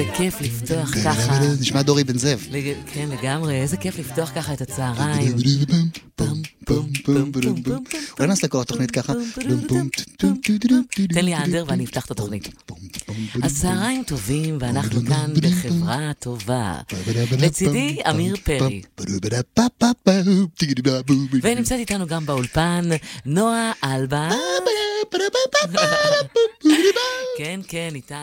כיף לפתוח ככה. נשמע דורי בן זאב. כן, לגמרי, איזה כיף לפתוח ככה את הצהריים. אולי נעשה כל התוכנית ככה. תן לי אנדר ואני אפתח את התוכנית. הצהריים טובים ואנחנו כאן בחברה טובה. לצידי אמיר פרי. ונמצאת איתנו גם באולפן נועה אלבה. כן, כן, איתנו.